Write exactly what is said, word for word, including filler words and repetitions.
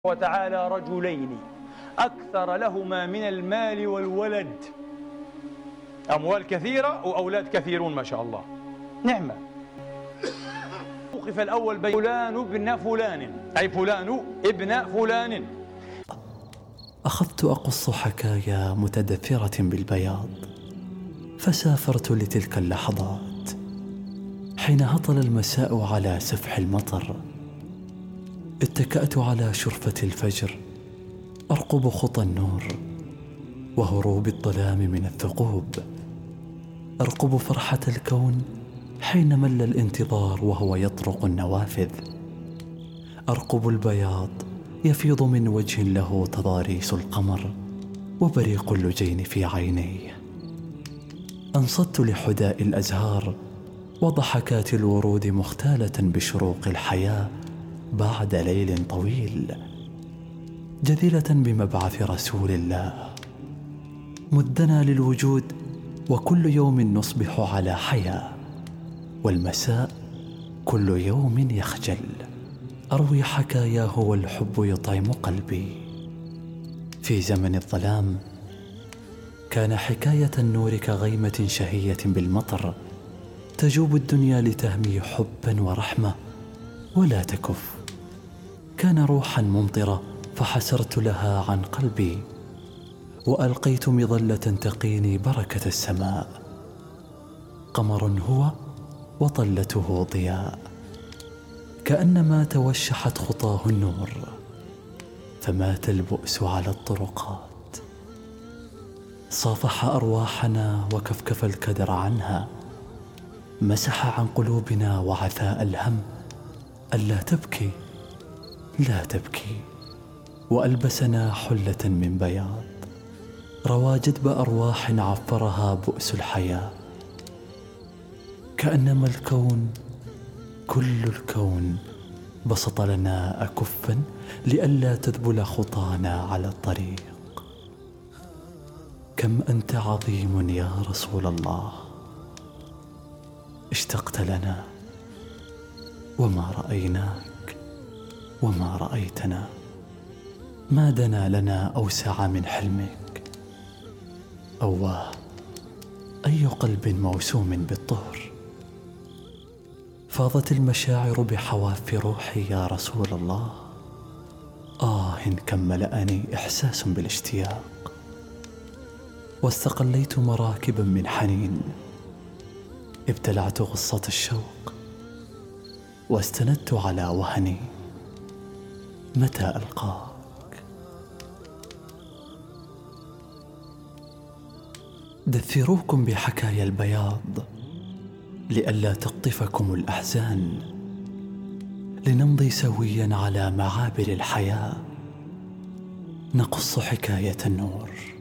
وتعالى رجلين أكثر لهما من المال والولد، أموال كثيرة وأولاد كثيرون ما شاء الله، نعمة. موقف الأول بين فلان ابن فلان، أي فلان ابن فلان. أخذت أقص حكايا متدثرة بالبياض، فسافرت لتلك اللحظات حين هطل المساء على سفح المطر. اتكأت على شرفة الفجر أرقب خطى النور وهروب الظلام من الثقوب، أرقب فرحة الكون حين مل الانتظار وهو يطرق النوافذ، أرقب البياض يفيض من وجه له تضاريس القمر وبريق اللجين في عينيه. أنصت لحداء الأزهار وضحكات الورود مختالة بشروق الحياة بعد ليل طويل، جديرة بمبعث رسول الله. مدنا للوجود وكل يوم نصبح على حياة، والمساء كل يوم يخجل. أروي حكاياه والحب يطعم قلبي. في زمن الظلام كان حكاية النور كغيمة شهية بالمطر، تجوب الدنيا لتهمي حبا ورحمة ولا تكف. كان روحا ممطرة فحسرت لها عن قلبي، وألقيت مظلة تقيني بركة السماء. قمر هو وطلته ضياء، كأنما توشحت خطاه النور، فمات البؤس على الطرقات. صافح أرواحنا وكفكف الكدر عنها، مسح عن قلوبنا وعثاء الهم. ألا تبكي لا تبكي، وألبسنا حلة من بياض، روى جدب أرواح عفرها بؤس الحياة. كأنما الكون كل الكون بسط لنا أكفا لئلا تذبل خطانا على الطريق. كم أنت عظيم يا رسول الله، اشتقت لنا وما رأيناك وما رأيتنا. ما دنا لنا أوسع من حلمك. أواه أي قلب موسوم بالطهر. فاضت المشاعر بحواف روحي يا رسول الله. آه كم ملأني إحساس بالاشتياق، واستقليت مراكبا من حنين. ابتلعت غصة الشوق واستندت على وهني. متى ألقاك؟ دثروكم بحكايا البياض لئلا تقطفكم الأحزان، لنمضي سويا على معابر الحياة، نقص حكاية النور.